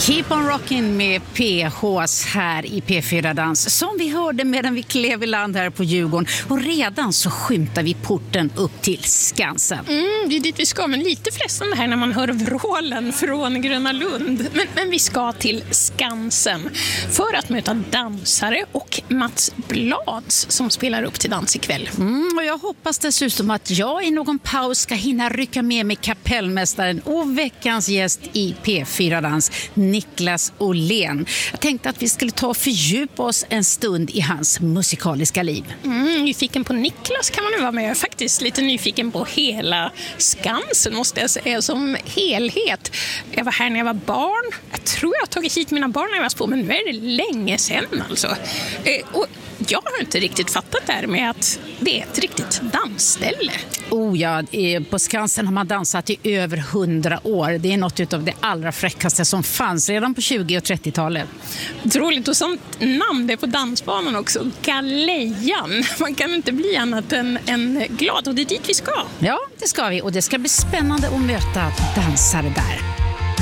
Keep on rocking med PHs här i P4 Dans. Som vi hörde medan vi klev i land här på Djurgården. Och redan så skymtar vi porten upp till Skansen. Det är dit vi ska, men lite frestande här när man hör vrålen från Gröna Lund. Men vi ska till Skansen för att möta dansare och Mats Blads som spelar upp till dans ikväll. Och jag hoppas dessutom att jag i någon paus ska hinna rycka med mig kapellmästaren och veckans gäst i P4 Dans, Niklas Åhlén. Jag tänkte att vi skulle ta och fördjupa oss en stund i hans musikaliska liv. Nyfiken på Niklas kan man nu vara med. Jag är faktiskt lite nyfiken på hela Skansen måste jag säga som helhet. Jag var här när jag var barn. Jag tror jag har tagit hit mina barn när jag var små, men nu är det länge sedan alltså. Och jag har inte riktigt fattat det här med att det är ett riktigt dansställe. På Skansen har man dansat i över 100 år. Det är något av det allra fräckaste som fanns redan på 20- och 30-talet. Otroligt, och sånt namn det är på dansbanan också. Galejan. Man kan inte bli annat än glad, och det är dit vi ska. Ja, det ska vi, och det ska bli spännande att möta dansare där.